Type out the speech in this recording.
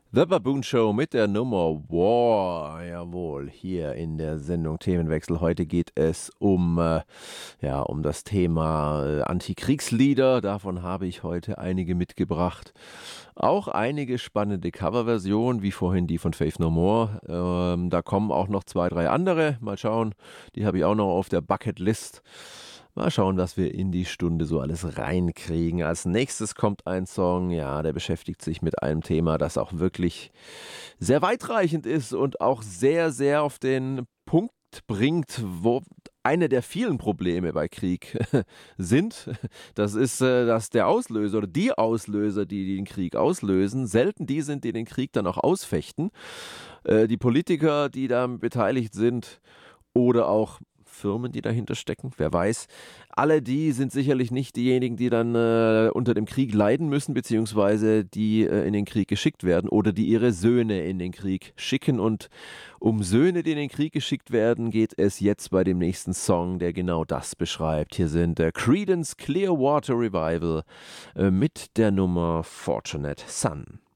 The Baboon Show mit der Nummer War. Jawohl, hier in der Sendung Themenwechsel. Heute geht es um das Thema Antikriegslieder. Davon habe ich heute einige mitgebracht. Auch einige spannende Coverversionen, wie vorhin die von Faith No More. Da kommen auch noch 2, 3 andere. Mal schauen, die habe ich auch noch auf der Bucketlist. Mal schauen, was wir in die Stunde so alles reinkriegen. Als nächstes kommt ein Song, ja, der beschäftigt sich mit einem Thema, das auch wirklich sehr weitreichend ist und auch sehr, sehr auf den Punkt bringt, wo eine der vielen Probleme bei Krieg sind. Das ist, dass der Auslöser oder die Auslöser, die den Krieg auslösen, selten die sind, die den Krieg dann auch ausfechten. Die Politiker, die da beteiligt sind, oder auch Firmen, die dahinter stecken, wer weiß. Alle die sind sicherlich nicht diejenigen, die dann unter dem Krieg leiden müssen, beziehungsweise die in den Krieg geschickt werden oder die ihre Söhne in den Krieg schicken. Und um Söhne, die in den Krieg geschickt werden, geht es jetzt bei dem nächsten Song, der genau das beschreibt. Hier sind Creedence Clearwater Revival mit der Nummer Fortunate Son.